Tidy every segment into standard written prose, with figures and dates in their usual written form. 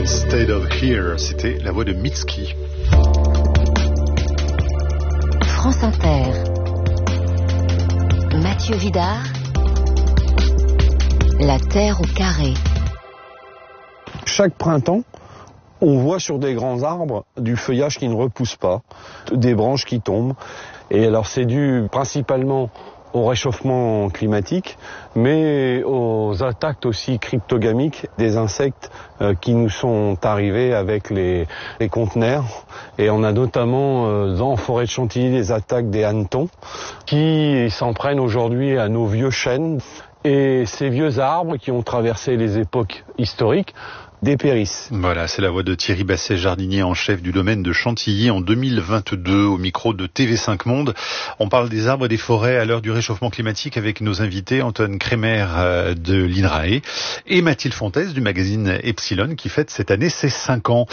Instead of Here, c'était la voix de Mitski. France Inter. Mathieu Vidard. La Terre au carré. Chaque printemps, on voit sur des grands arbres du feuillage qui ne repousse pas, des branches qui tombent. Et alors c'est dû principalement au réchauffement climatique, mais aux attaques aussi cryptogamiques des insectes qui nous sont arrivés avec les conteneurs. Et on a notamment en forêt de Chantilly les attaques des hannetons qui s'en prennent aujourd'hui à nos vieux chênes. Et ces vieux arbres qui ont traversé les époques historiques dépérissent. Voilà, c'est la voix de Thierry Basset, jardinier en chef du domaine de Chantilly en 2022 au micro de TV5 Monde. On parle des arbres et des forêts à l'heure du réchauffement climatique avec nos invités Antoine Kremer de l'INRAE et Mathilde Fontaise du magazine Epsilon qui fête cette année ses 5 ans.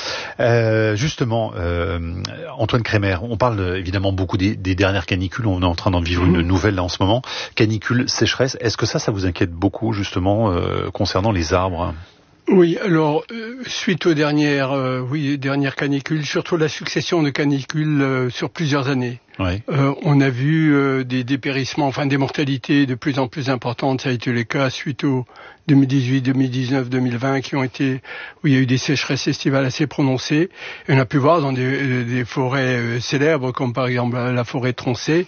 Justement, Antoine Kremer, on parle évidemment beaucoup des dernières canicules. On est en train d'en vivre une nouvelle là en ce moment. Canicule, sécheresse. Est-ce que ça vous inquiète beaucoup justement concernant les arbres ? Oui, alors suite aux dernières canicules, surtout la succession de canicules sur plusieurs années. Oui. On a vu des dépérissements, des mortalités de plus en plus importantes. Ça a été le cas suite aux 2018, 2019, 2020 où il y a eu des sécheresses estivales assez prononcées. Et on a pu voir dans des forêts célèbres, comme par exemple la forêt de Troncé,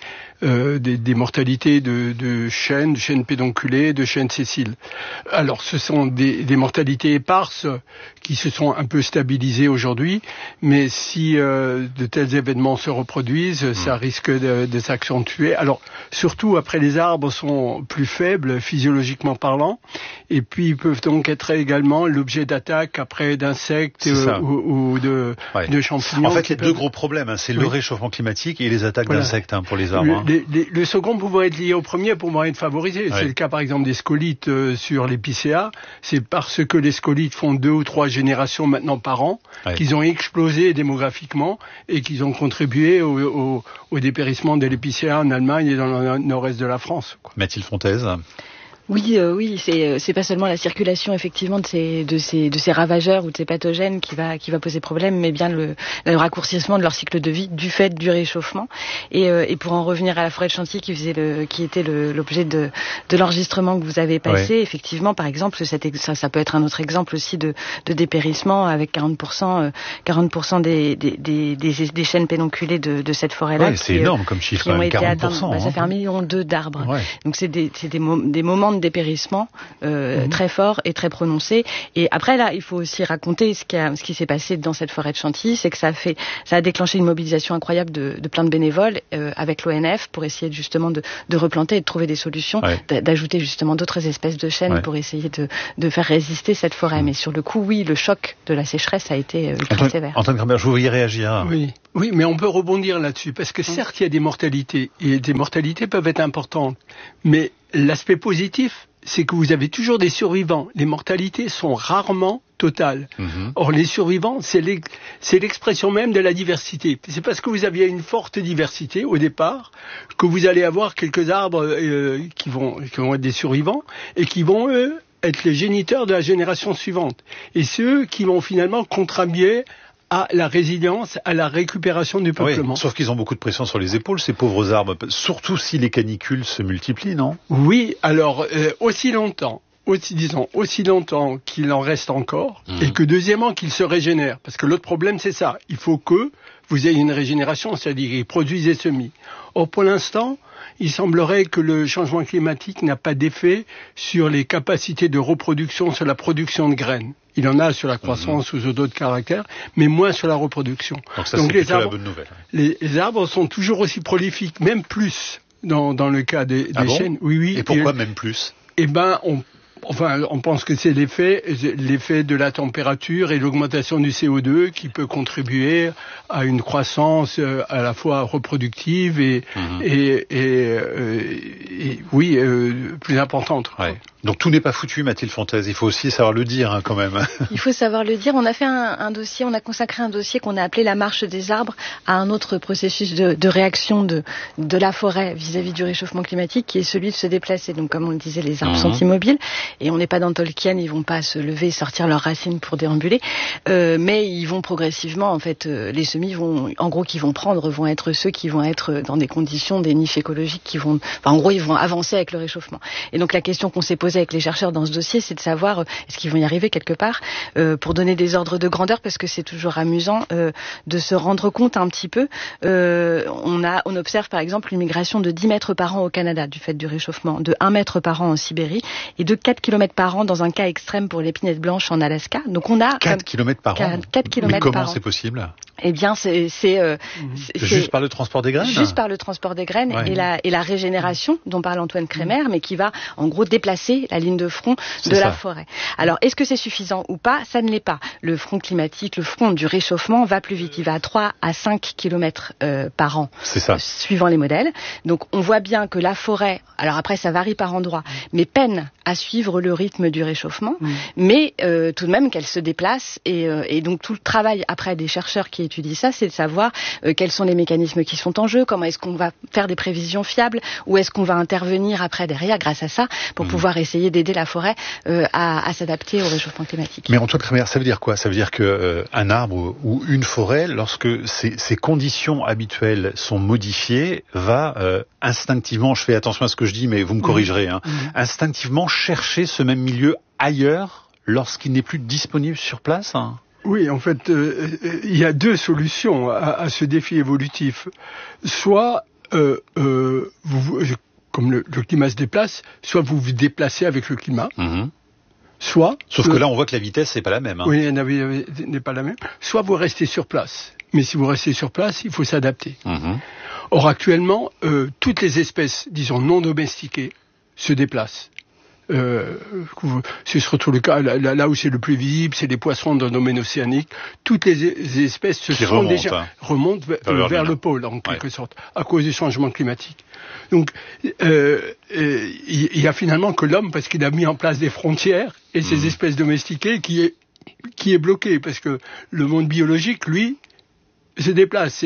des mortalités de chênes pédonculés, de chênes sessiles. Alors ce sont des mortalités éparses qui se sont un peu stabilisées aujourd'hui, mais si de tels événements se reproduisent, ça risque de s'accentuer. Alors surtout après, les arbres sont plus faibles physiologiquement parlant, et puis ils peuvent donc être également l'objet d'attaques après d'insectes ou de champignons. En fait, les deux gros problèmes, c'est le réchauffement climatique et les attaques d'insectes pour les arbres. Le second pouvant être lié au premier, pouvant être favorisé. C'est le cas par exemple des scolites sur l'épicéa. C'est parce que les scolites font 2 ou 3 générations maintenant par an qu'ils ont explosé démographiquement et qu'ils ont contribué au dépérissement de l'épicéa en Allemagne et dans le nord-est de la France. Mathilde Fontaise. Oui, c'est pas seulement la circulation effectivement de ces ravageurs ou de ces pathogènes qui va poser problème, mais bien le raccourcissement de leur cycle de vie du fait du réchauffement. Et pour en revenir à la forêt de Chantilly qui était l'objet de l'enregistrement que vous avez passé, effectivement, par exemple, ça peut être un autre exemple aussi de dépérissement avec 40% des chênes pédonculés de cette forêt-là. Ouais, c'est énorme comme chiffre, 40%. Ça fait 1,2 million d'arbres. Ouais. Donc c'est des moments de dépérissement très fort et très prononcé. Et après là, il faut aussi raconter ce qui s'est passé dans cette forêt de Chantilly, c'est que ça a déclenché une mobilisation incroyable de plein de bénévoles avec l'ONF pour essayer justement de replanter et de trouver des solutions, d'ajouter justement d'autres espèces de chênes pour essayer de faire résister cette forêt. Mais sur le coup, oui, le choc de la sécheresse a été très sévère. Antoine Kremer, je voudrais y réagir. Oui, mais on peut rebondir là-dessus, parce que certes, il y a des mortalités, et des mortalités peuvent être importantes, mais l'aspect positif, c'est que vous avez toujours des survivants. Les mortalités sont rarement totales. Or, les survivants, c'est l'expression même de la diversité. C'est parce que vous aviez une forte diversité au départ que vous allez avoir quelques arbres qui vont être des survivants et qui vont, être les géniteurs de la génération suivante. Et c'est eux qui vont finalement contribuer à la résilience, à la récupération du peuplement. Oui, sauf qu'ils ont beaucoup de pression sur les épaules, ces pauvres arbres, surtout si les canicules se multiplient, non ? Oui, alors aussi longtemps qu'il en reste encore, et que deuxièmement qu'il se régénère. Parce que l'autre problème, c'est ça. Il faut que vous ayez une régénération, c'est-à-dire qu'ils produisent des semis. Or, pour l'instant, il semblerait que le changement climatique n'a pas d'effet sur les capacités de reproduction, sur la production de graines. Il en a sur la croissance ou sur d'autres caractères, mais moins sur la reproduction. Donc ça, c'est plutôt la bonne nouvelle. Les arbres sont toujours aussi prolifiques, même plus dans le cas des chênes. Oui. Et pourquoi même plus ? On pense que c'est l'effet de la température et l'augmentation du CO2 qui peut contribuer à une croissance à la fois reproductive et plus importante. Ouais. Donc tout n'est pas foutu, Mathilde Fontaise. Il faut aussi savoir le dire quand même. Il faut savoir le dire. On a fait un dossier, on a consacré un dossier qu'on a appelé la marche des arbres à un autre processus de réaction de la forêt vis-à-vis du réchauffement climatique, qui est celui de se déplacer. Donc comme on le disait, les arbres sont immobiles. Et on n'est pas dans Tolkien, ils vont pas se lever et sortir leurs racines pour déambuler, mais ils vont progressivement, en fait, les semis qui vont prendre, vont être ceux qui vont être dans des conditions, des niches écologiques qui vont, en gros, ils vont avancer avec le réchauffement. Et donc la question qu'on s'est posée avec les chercheurs dans ce dossier, c'est de savoir est-ce qu'ils vont y arriver quelque part, pour donner des ordres de grandeur, parce que c'est toujours amusant de se rendre compte un petit peu. On observe par exemple une migration de 10 mètres par an au Canada du fait du réchauffement, de 1 mètre par an en Sibérie et de 4 km par an dans un cas extrême pour l'épinette blanche en Alaska. Donc on a 4 km par an. 4 km Mais comment par an. c'est possible? Eh bien, c'est juste par le transport des graines. Juste par le transport des graines et la régénération dont parle Antoine Crémer, mais qui va en gros déplacer la ligne de front de la forêt. Alors, est-ce que c'est suffisant ou pas? Ça ne l'est pas. Le front climatique, le front du réchauffement va plus vite. Il va à 3 à 5 km par an, suivant les modèles. Donc, on voit bien que la forêt, alors après ça varie par endroit, mais peine à suivre le rythme du réchauffement, mais tout de même qu'elle se déplace et donc tout le travail après des chercheurs qui étudient ça, c'est de savoir quels sont les mécanismes qui sont en jeu, comment est-ce qu'on va faire des prévisions fiables, où est-ce qu'on va intervenir après derrière grâce à ça pour pouvoir essayer d'aider la forêt à s'adapter au réchauffement climatique. Mais Antoine Crémer, ça veut dire quoi? Ça veut dire que un arbre ou une forêt, lorsque ses conditions habituelles sont modifiées, va instinctivement, je fais attention à ce que je dis, mais vous me corrigerez, instinctivement chercher ce même milieu ailleurs lorsqu'il n'est plus disponible sur place? Oui, en fait, il y a deux solutions à ce défi évolutif. Soit, comme le climat se déplace, soit vous vous déplacez avec le climat, soit... Sauf que là, on voit que la vitesse n'est pas la même. Oui, elle n'est pas la même. Soit vous restez sur place. Mais si vous restez sur place, il faut s'adapter. Or, actuellement, toutes les espèces, disons, non domestiquées, se déplacent. Ce sera le cas là où c'est le plus visible, c'est les poissons dans le domaine océanique. Toutes les espèces remontent vers le pôle en quelque sorte à cause du changement climatique. Donc il y a finalement que l'homme, parce qu'il a mis en place des frontières et ces espèces domestiquées qui est bloqué, parce que le monde biologique lui se déplace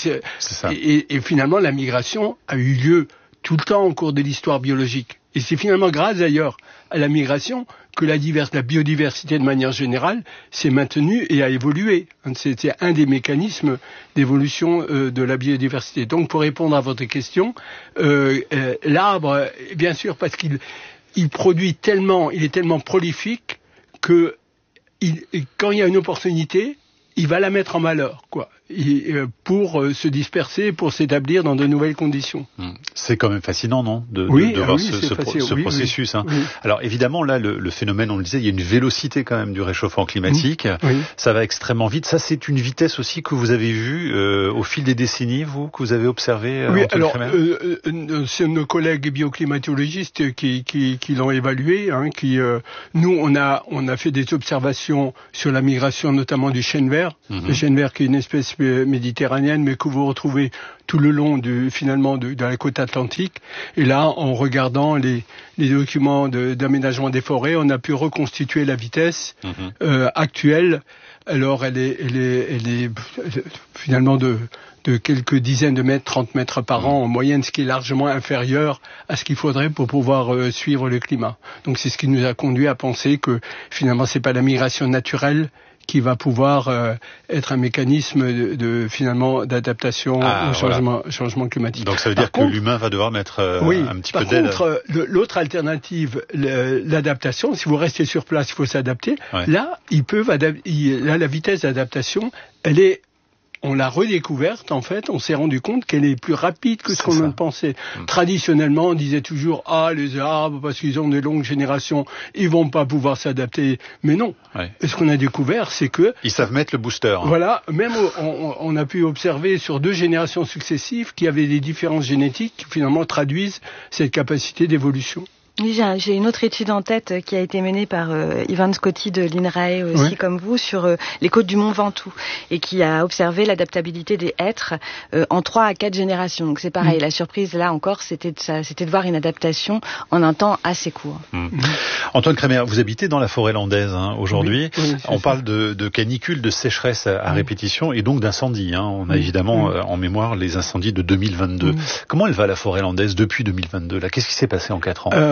et finalement la migration a eu lieu tout le temps au cours de l'histoire biologique. Et c'est finalement grâce d'ailleurs à la migration que la biodiversité de manière générale s'est maintenue et a évolué. C'était un des mécanismes d'évolution de la biodiversité. Donc pour répondre à votre question, l'arbre, bien sûr, parce qu'il produit tellement, il est tellement prolifique que quand il y a une opportunité, il va la mettre en valeur, quoi, pour se disperser, pour s'établir dans de nouvelles conditions. C'est quand même fascinant, non, de voir ce processus. Oui. Alors évidemment, là, le phénomène, on le disait, il y a une vélocité quand même du réchauffement climatique. Ça va extrêmement vite. Ça, c'est une vitesse aussi que vous avez vue au fil des décennies, que vous avez observé. Oui, alors c'est nos collègues bioclimatologistes qui l'ont évalué. Nous, on a fait des observations sur la migration, notamment du chêne vert. Le chêne vert qui est une espèce méditerranéenne, mais que vous retrouvez tout le long de la côte atlantique. Et là, en regardant les documents d'aménagement des forêts, on a pu reconstituer la vitesse actuelle. Alors, elle est finalement de quelques dizaines de mètres, 30 mètres par an en moyenne, ce qui est largement inférieur à ce qu'il faudrait pour pouvoir suivre le climat. Donc, c'est ce qui nous a conduit à penser que finalement, c'est pas la migration naturelle qui va pouvoir être un mécanisme finalement d'adaptation au changement climatique. Donc ça veut dire que l'humain va devoir mettre un petit peu d'aide. Par contre, l'autre alternative, l'adaptation, si vous restez sur place, il faut s'adapter. Là, la vitesse d'adaptation, on l'a redécouverte, en fait, on s'est rendu compte qu'elle est plus rapide que ce qu'on pensait. Traditionnellement, on disait toujours, les arbres, parce qu'ils ont de longues générations, ils vont pas pouvoir s'adapter. Mais non. Et ce qu'on a découvert, c'est que... Ils savent mettre le booster. Voilà. Même, on a pu observer sur 2 générations successives qu'il y avait des différences génétiques qui, finalement, traduisent cette capacité d'évolution. Oui, j'ai une autre étude en tête qui a été menée par Ivan Scotti de l'INRAE aussi, comme vous, sur les côtes du Mont Ventoux, et qui a observé l'adaptabilité des hêtres en 3 à 4 générations. Donc c'est pareil, la surprise là encore, c'était de voir une adaptation en un temps assez court. Antoine Crémer, vous habitez dans la forêt landaise aujourd'hui. On parle de canicule, de sécheresse à répétition et donc d'incendie. On a évidemment en mémoire les incendies de 2022. Comment elle va la forêt landaise depuis 2022 là? Qu'est-ce qui s'est passé en 4 ans?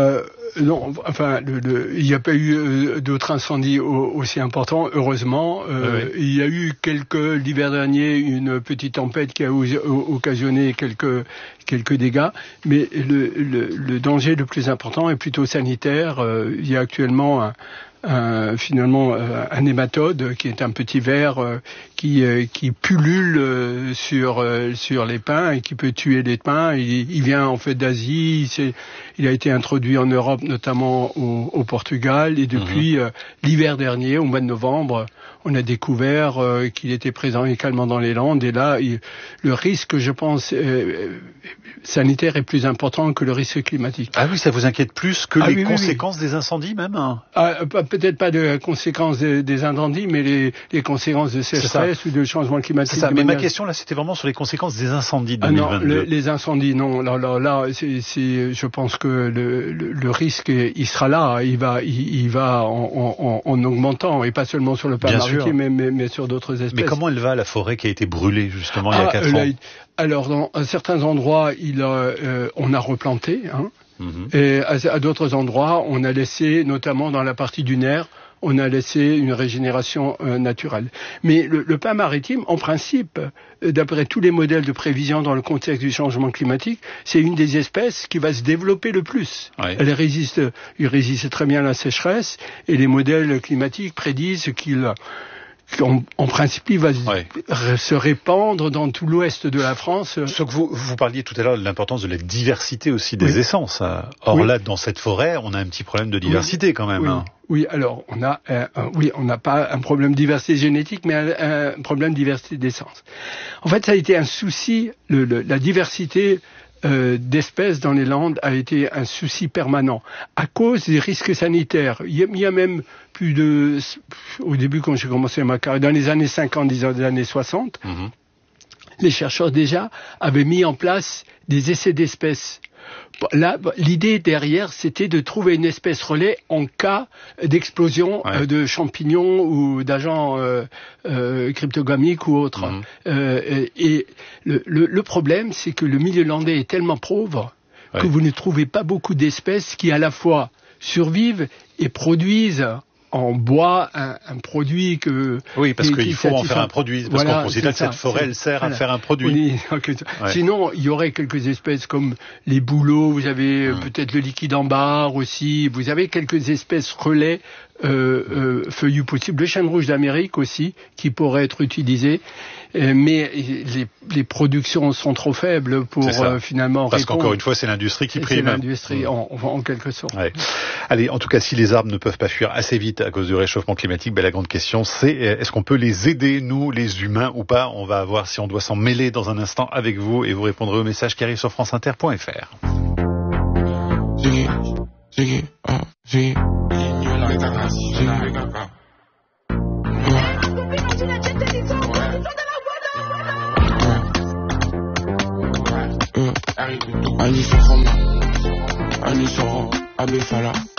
Non, enfin, il n'y a pas eu d'autres incendies aussi importants, heureusement. Il y a eu l'hiver dernier, une petite tempête qui a occasionné quelques dégâts, mais le danger le plus important est plutôt sanitaire. Il y a actuellement finalement un nématode qui est un petit ver qui pullule sur les pins et qui peut tuer les pins. Il vient en fait d'Asie. Il a été introduit en Europe, notamment au Portugal, et depuis l'hiver dernier, au mois de novembre, on a découvert qu'il était présent également dans les Landes. Et là, le risque, je pense, sanitaire est plus important que le risque climatique. Ah oui, ça vous inquiète plus que les conséquences des incendies même? Peut-être pas de conséquences des incendies, mais les conséquences de sécheresse ou de changement climatique. C'est ça. Mais ma question là, c'était vraiment sur les conséquences des incendies de 2022. Non, les incendies, non. Là, je pense que le risque, il sera là. Il va en augmentant, et pas seulement sur le plan maritime, mais sur d'autres espèces. Mais comment elle va, la forêt qui a été brûlée justement il y a 4 ans? Alors, dans certains endroits, on a replanté, et à d'autres endroits, on a laissé, notamment dans la partie dunaire, on a laissé une régénération naturelle. Mais le pin maritime, en principe, d'après tous les modèles de prévision dans le contexte du changement climatique, c'est une des espèces qui va se développer le plus. Ouais. Il résiste très bien à la sécheresse, et les modèles climatiques prédisent en principe, il va se répandre dans tout l'ouest de la France. Ce que vous parliez tout à l'heure de l'importance de la diversité aussi des essences. Or là, dans cette forêt, on a un petit problème de diversité quand même. Oui, alors on n'a pas un problème de diversité génétique, mais un problème de diversité d'essence. En fait, ça a été un souci, la diversité d'espèces dans les Landes a été un souci permanent à cause des risques sanitaires. Il y a même au début quand j'ai commencé ma carrière, dans les années 50, disons des années 60, les chercheurs déjà avaient mis en place des essais d'espèces. Là, l'idée derrière, c'était de trouver une espèce relais en cas d'explosion de champignons ou d'agents cryptogamiques ou autres. Et le problème, c'est que le milieu landais est tellement pauvre que vous ne trouvez pas beaucoup d'espèces qui à la fois survivent et produisent en bois un produit que... Oui, parce qu'il faut en faire un produit, parce qu'on considère que cette forêt, elle sert à faire un produit. Sinon, il y aurait quelques espèces comme les bouleaux, vous avez peut-être le liquide en barre aussi, vous avez quelques espèces relais feuillus possibles, le chêne rouge d'Amérique aussi, qui pourrait être utilisé, mais les productions sont trop faibles pour finalement parce répondre. Qu'encore une fois, c'est l'industrie qui prime. C'est l'industrie, en quelque sorte. Ouais. Allez, en tout cas, si les arbres ne peuvent pas fuir assez vite à cause du réchauffement climatique, la grande question, c'est est-ce qu'on peut les aider, nous, les humains, ou pas? On va voir si on doit s'en mêler dans un instant avec vous, et vous répondrez aux messages qui arrivent sur franceinter.fr. Abefala